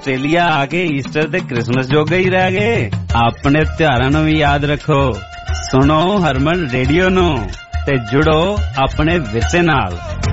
Australia ਆ ਕੇ Easter ਤੇ Christmas ਜੋਗੇ ਹੀ ਰਹਿ ਗਏ। ਆਪਣੇ ਤਿਉਹਾਰਾਂ ਨੂੰ ਵੀ ਯਾਦ ਰੱਖੋ। ਸੁਣੋ ਹਰਮਨ ਰੇਡੀਓ ਨੂੰ ਤੇ ਜੁੜੋ ਆਪਣੇ ਵਿਰਸੇ ਨਾਲ।